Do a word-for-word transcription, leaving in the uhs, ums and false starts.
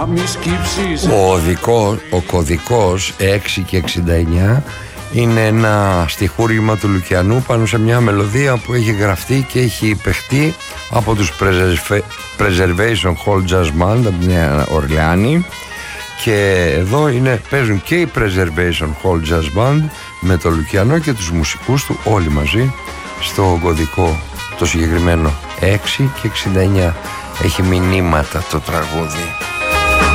μη σκύψεις. Ο, οδικός, ο κωδικός έξι και εξήντα εννιά είναι ένα στιχούργημα του Λουκιανού πάνω σε μια μελωδία που έχει γραφτεί και έχει παιχτεί από τους Preservation Hall Jazz Band από την Νέα Ορλεάνη, και εδώ είναι, παίζουν και οι Preservation Hall Jazz Band με το Λουκιανό και τους μουσικούς του όλοι μαζί στο κωδικό το συγκεκριμένο έξι και εξήντα εννιά. Έχει μηνύματα το τραγούδι.